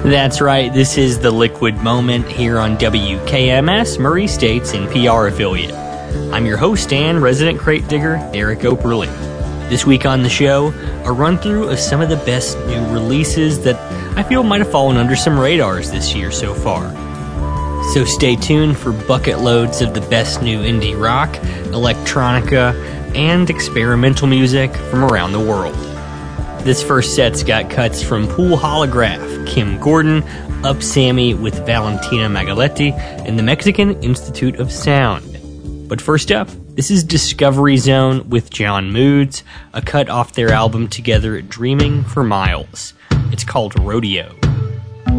That's right, this is the Liquid Moment here on WKMS, Murray State's NPR affiliate. I'm your host and resident crate digger, Derek Operly. This week on the show, a run-through of some of the best new releases that I feel might have fallen under some radars this year so far. So stay tuned for bucket loads of the best new indie rock, electronica, and experimental music from around the world. This first set's got cuts from Pool Holograph, Kim Gordon, Up Sammy with Valentina Magaletti, and the Mexican Institute of Sound. But first up, this is Discovery Zone with John Moods, a cut off their album together Dreaming for Miles. It's called Rodeo.